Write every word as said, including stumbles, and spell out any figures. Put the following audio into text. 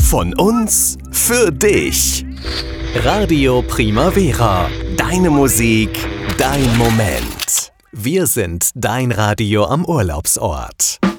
Von uns für dich. Radio Primavera. Deine Musik, dein Moment. Wir sind dein Radio am Urlaubsort.